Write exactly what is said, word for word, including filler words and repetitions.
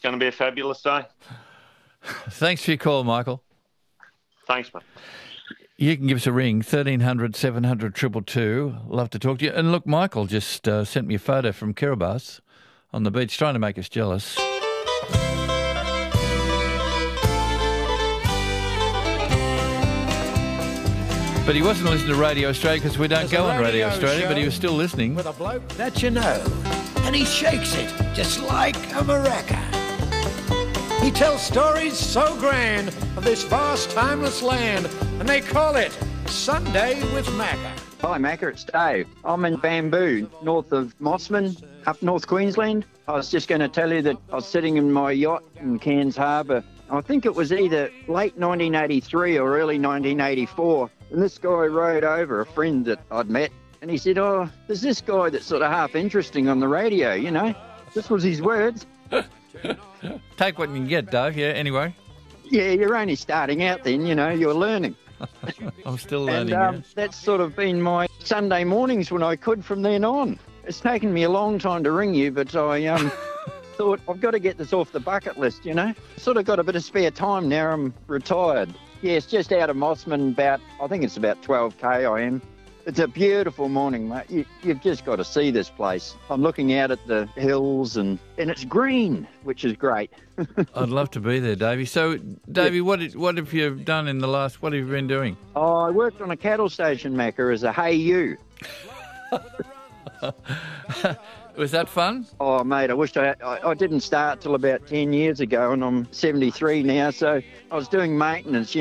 going to be a fabulous day. Thanks for your call, Michael. Thanks, mate. You can give us a ring, thirteen hundred, seven hundred, two two two. Love to talk to you. And look, Michael just uh, sent me a photo from Kiribati on the beach, trying to make us jealous. But he wasn't listening to Radio Australia because we don't There's go a on Radio radio Australia, but he show was still listening. With a bloke that you know, and he shakes it just like a maraca. He tells stories so grand of this vast, timeless land, and they call it Sunday with Macca. Hi Macca, it's Dave. I'm in Bamboo, north of Mossman, up North Queensland. I was just going to tell you that I was sitting in my yacht in Cairns Harbour. I think it was either late nineteen eighty-three or early nineteen eighty-four. And this guy rode over, a friend that I'd met, and he said, oh, there's this guy that's sort of half interesting on the radio, you know. This was his words. Take what you can get, Dave. Yeah, anyway. Yeah, you're only starting out then, you know, you're learning. I'm still learning. And um, yeah. that's sort of been my Sunday mornings when I could from then on. It's taken me a long time to ring you, but I um, thought I've got to get this off the bucket list, you know. Sort of got a bit of spare time now, I'm retired. Yeah, it's just out of Mossman, about, I think it's about twelve K I am. It's a beautiful morning, mate. You, you've just got to see this place. I'm looking out at the hills and, and it's green, which is great. I'd love to be there, Davey. So, Davey, what did, what have you done in the last, what have you been doing? Oh, I worked on a cattle station, Macca, as a hey you. Was that fun? Oh, mate, I wished I, I I didn't start till about ten years ago, and I'm seventy-three now, so I was doing maintenance. You